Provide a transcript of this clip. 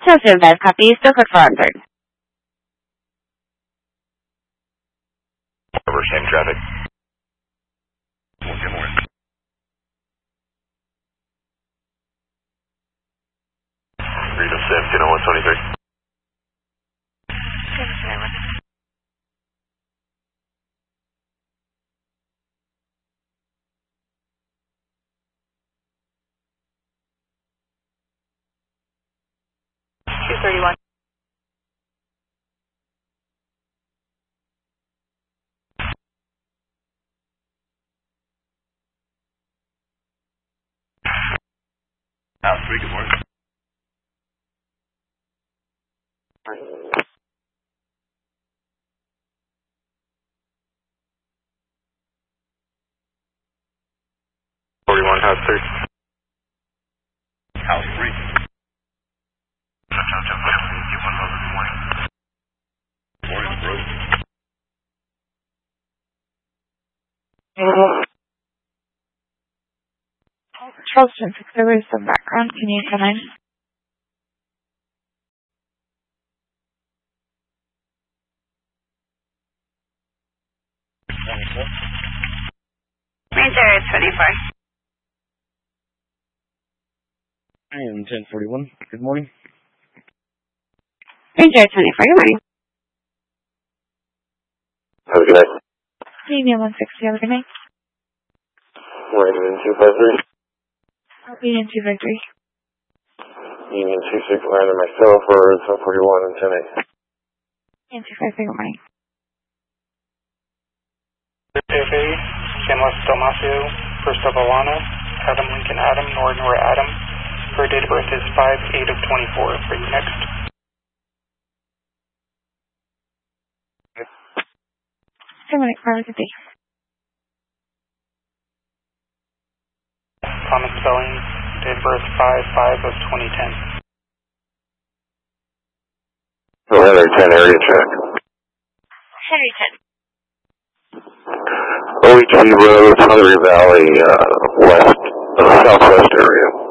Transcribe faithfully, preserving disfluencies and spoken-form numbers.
Joseph, bad copy. Still good for Android. Over, same traffic. Okay, more. Read of Sif, you know, one twenty-three. two thirty-one. House three, good morning. forty-one, house three. House three. Morning, bro. Charleston, if there is some background, can you come in? Ranger twenty-four. I am ten forty-one. Good morning. Ranger twenty-four, good morning. Have a good night. Premium one sixty, have a good night. Union two five three. Union two five three. Union two six, land and myself, or seven forty-one and ten eight. Union two five three, good morning. F A, San Luis Dalmacio, First of Alana, Adam Lincoln Adam, Nor Nor Adam. Her date of birth is five eight of twenty-four. For you next. seven eight four, good day. Common spelling, date of birth five five of twenty ten. Oh, Henry ten, area check. Henry ten. O H V Road, Hungary Valley, uh, west, uh, southwest area.